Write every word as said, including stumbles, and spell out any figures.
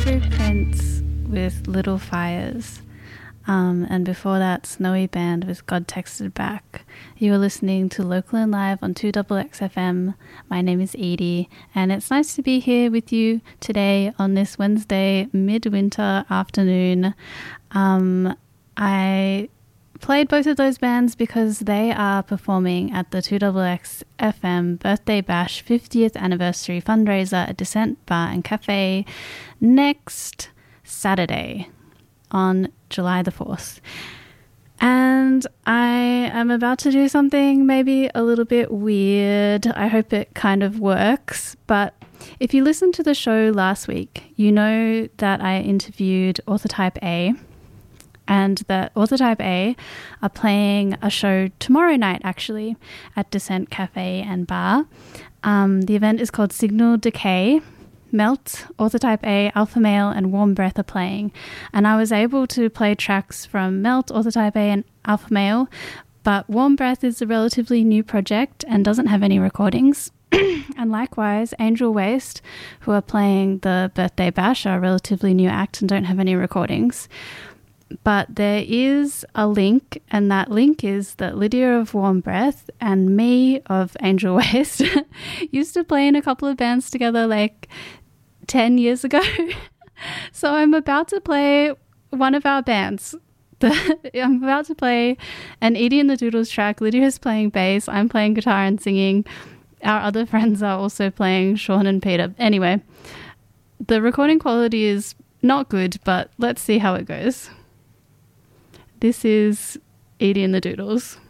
Andrew Prince with Little Fires. Um, and before that, Snowy Band with God Texted Back. You are listening to Local and Live on two X X F M. My name is Edie, and it's nice to be here with you today on this Wednesday midwinter afternoon. Um, I played both of those bands because they are performing at the two X X F M Birthday Bash fiftieth Anniversary Fundraiser at Descent Bar and Cafe next Saturday on July the fourth. And I am about to do something maybe a little bit weird. I hope it kind of works. But if you listened to the show last week, you know that I interviewed Orthotype A, and that Orthotype A are playing a show tomorrow night, actually, at Descent Cafe and Bar. Um, the event is called Signal Decay. Melt, Orthotype A, Alpha Male, and Warm Breath are playing. And I was able to play tracks from Melt, Orthotype A, and Alpha Male, but Warm Breath is a relatively new project and doesn't have any recordings. And likewise, Angel Waste, who are playing the Birthday Bash, are a relatively new act and don't have any recordings. But there is a link, and that link is that Lydia of Warm Breath and me of Angel Waste used to play in a couple of bands together like ten years ago. So I'm about to play one of our bands. The, I'm about to play an Edie and the Doodles track. Lydia's playing bass. I'm playing guitar and singing. Our other friends are also playing, Sean and Peter. Anyway, the recording quality is not good, but let's see how it goes. This is Edie and the Doodles.